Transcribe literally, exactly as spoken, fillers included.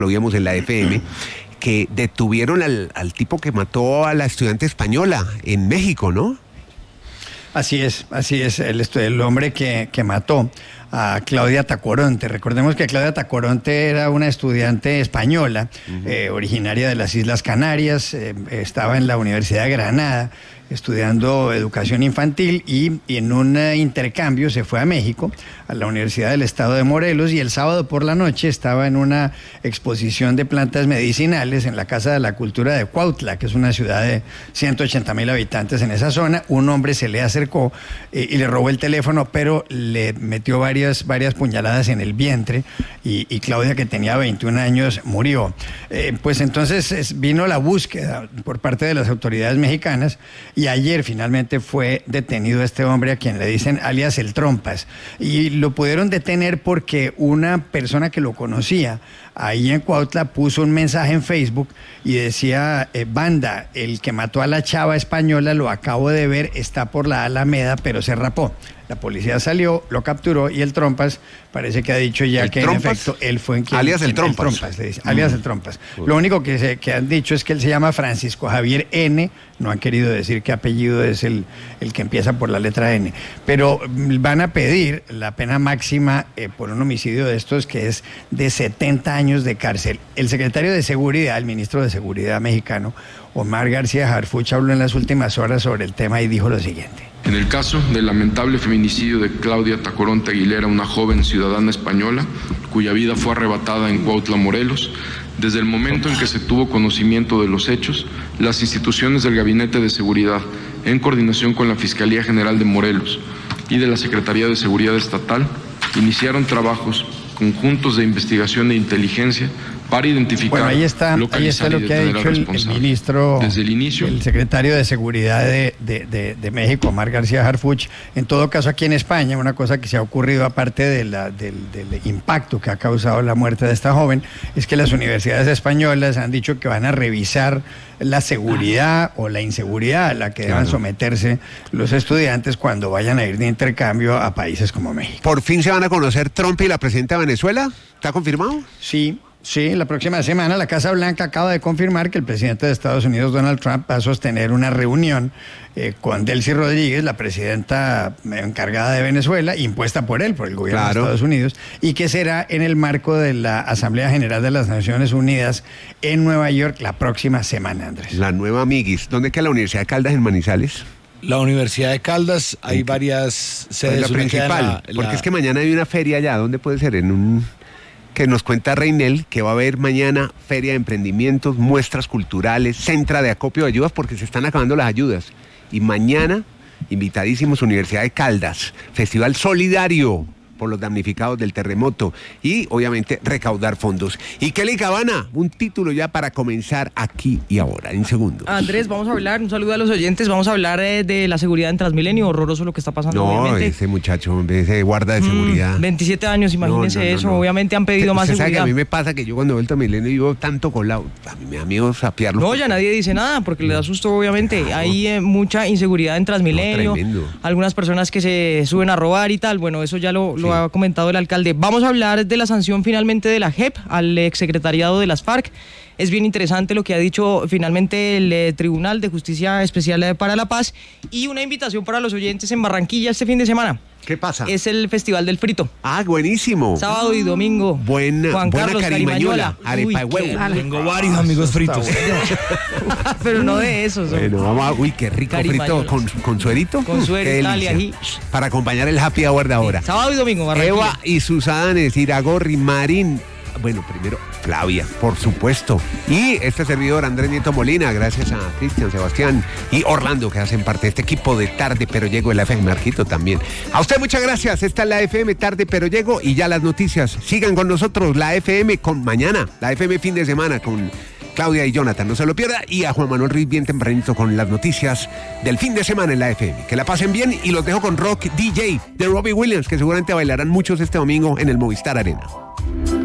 lo vimos en la F M, que detuvieron al, al tipo que mató a la estudiante española en México, ¿no? Así es, así es, el, el hombre que, que mató a Claudia Tacoronte. Recordemos que Claudia Tacoronte era una estudiante española, uh-huh. eh, originaria de las Islas Canarias, eh, estaba en la Universidad de Granada estudiando educación infantil y, y en un uh, intercambio se fue a México, a la Universidad del Estado de Morelos, y el sábado por la noche estaba en una exposición de plantas medicinales en la Casa de la Cultura de Cuautla, que es una ciudad de ciento ochenta mil habitantes en esa zona. Un hombre se le acercó eh, y le robó el teléfono, pero le metió varias, varias puñaladas en el vientre y, y Claudia, que tenía veintiún años, murió. Eh, pues entonces es, vino la búsqueda por parte de las autoridades mexicanas. Y ayer finalmente fue detenido este hombre a quien le dicen alias el Trompas. Y lo pudieron detener porque una persona que lo conocía ahí en Cuautla puso un mensaje en Facebook y decía, eh, banda, el que mató a la chava española lo acabo de ver, está por la Alameda, pero se rapó. La policía salió, lo capturó y el Trompas parece que ha dicho ya que Trompas? en efecto él fue en quien... Alias el quien, Trompas. El Trompas le dice, alias mm. el Trompas. Mm. Lo único que, se, que han dicho es que él se llama Francisco Javier N., no han querido decir qué apellido es el, el que empieza por la letra N. Pero van a pedir la pena máxima eh, por un homicidio de estos, que es de setenta años de cárcel. El secretario de Seguridad, el ministro de Seguridad mexicano, Omar García Harfuch, habló en las últimas horas sobre el tema y dijo lo siguiente. En el caso del lamentable feminicidio de Claudia Tacoronte Aguilera, una joven ciudadana española, cuya vida fue arrebatada en Cuautla, Morelos, desde el momento en que se tuvo conocimiento de los hechos, las instituciones del Gabinete de Seguridad, en coordinación con la Fiscalía General de Morelos y de la Secretaría de Seguridad Estatal, iniciaron trabajos conjuntos de investigación e inteligencia para identificar, bueno, ahí está, ahí está lo que ha dicho el, el ministro, desde el inicio, el secretario de Seguridad de, de, de, de México, Omar García Harfuch. En todo caso, aquí en España, una cosa que se ha ocurrido, aparte de la, del, del impacto que ha causado la muerte de esta joven, es que las universidades españolas han dicho que van a revisar la seguridad o la inseguridad a la que deban claro. someterse los estudiantes cuando vayan a ir de intercambio a países como México. ¿Por fin se van a conocer Trump y la presidenta de Venezuela? ¿Está confirmado? Sí. Sí, la próxima semana la Casa Blanca acaba de confirmar que el presidente de Estados Unidos, Donald Trump, va a sostener una reunión eh, con Delcy Rodríguez, la presidenta encargada de Venezuela, impuesta por él, por el gobierno claro. de Estados Unidos, y que será en el marco de la Asamblea General de las Naciones Unidas en Nueva York la próxima semana, Andrés. La nueva amiguis. ¿Dónde queda la Universidad de Caldas en Manizales? La Universidad de Caldas, hay varias sedes. La principal, la, la... porque es que mañana hay una feria allá. ¿Dónde puede ser? En un... que nos cuenta Reinel, que va a haber mañana feria de emprendimientos, muestras culturales, centro de acopio de ayudas, porque se están acabando las ayudas. Y mañana, invitadísimos, Universidad de Caldas, Festival Solidario por los damnificados del terremoto y, obviamente, recaudar fondos. Y Kelly Cabana, un título ya para comenzar aquí y ahora, en segundos. Andrés, vamos a hablar, un saludo a los oyentes, vamos a hablar eh, de la seguridad en Transmilenio, horroroso lo que está pasando, no, obviamente. Ese muchacho, ese guarda de seguridad. Mm, veintisiete años, imagínense no, no, no, eso, no. obviamente han pedido más seguridad. ¿Sabe que a mí me pasa que yo cuando veo el Transmilenio vivo tanto colado? A mí me da miedo sapearlo. No, ya nadie dice nada, porque le da susto, obviamente. Claro. Hay eh, mucha inseguridad en Transmilenio, no, algunas personas que se suben a robar y tal, bueno, eso ya lo, sí. lo ha comentado el alcalde. Vamos a hablar de la sanción finalmente de la J E P al exsecretariado de las FARC. Es bien interesante lo que ha dicho finalmente el eh, Tribunal de Justicia Especial eh, para la Paz y una invitación para los oyentes en Barranquilla este fin de semana. ¿Qué pasa? Es el Festival del Frito. Ah, buenísimo. Sábado y domingo. Buena, Juan buena Carlos carimañola, arepa de huevo. Tengo varios amigos fritos. Pero no de esos. Bueno, vamos a... Uy, qué rico frito con, con suerito. Con suero, Italia, ají. Para acompañar el happy hour de ahora. Sí, sábado y domingo, Barranquilla. Eva y Susadanes, Iragorri, Marín. Bueno, primero Flavia, por supuesto. Y este servidor, Andrés Nieto Molina, gracias a Cristian, Sebastián y Orlando, que hacen parte de este equipo de Tarde Pero Llego de la F M, Marquito también. A usted muchas gracias, esta es la F M Tarde Pero Llego y ya las noticias. Sigan con nosotros, la F M con mañana, la F M fin de semana con Claudia y Jonathan, no se lo pierda. Y a Juan Manuel Ruiz bien tempranito con las noticias del fin de semana en la F M. Que la pasen bien y los dejo con Rock D J de Robbie Williams, que seguramente bailarán muchos este domingo en el Movistar Arena.